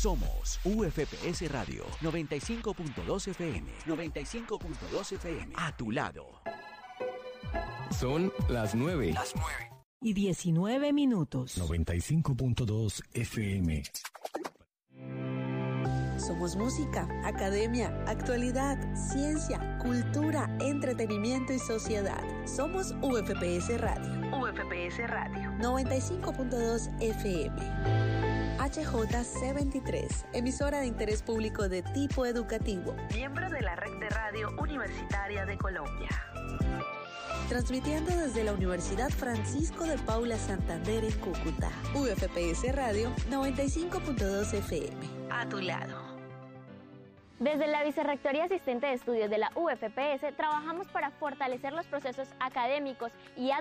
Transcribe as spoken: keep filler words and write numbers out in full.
Somos U F P S Radio noventa y cinco punto dos F M. noventa y cinco punto dos F M. A tu lado. Son las nueve. Las nueve. Y diecinueve minutos. noventa y cinco punto dos F M. Somos música, academia, actualidad, ciencia, cultura, entretenimiento y sociedad. Somos U F P S Radio. U F P S Radio. noventa y cinco punto dos F M. H J C veintitrés, emisora de interés público de tipo educativo. Miembro de la Red de Radio Universitaria de Colombia. Transmitiendo desde la Universidad Francisco de Paula Santander en Cúcuta. U F P S Radio noventa y cinco punto dos F M. A tu lado. Desde la Vicerrectoría Asistente de Estudios de la U F P S trabajamos para fortalecer los procesos académicos y administrativos